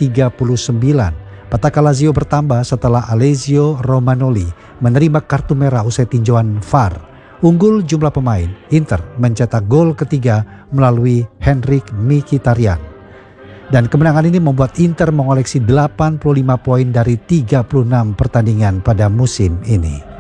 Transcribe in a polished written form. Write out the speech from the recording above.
39. Petaka Lazio bertambah setelah Alessio Romagnoli menerima kartu merah usai tinjauan VAR. Unggul jumlah pemain, Inter mencetak gol ketiga melalui Henrikh Mkhitaryan. Dan kemenangan ini membuat Inter mengoleksi 85 poin dari 36 pertandingan pada musim ini.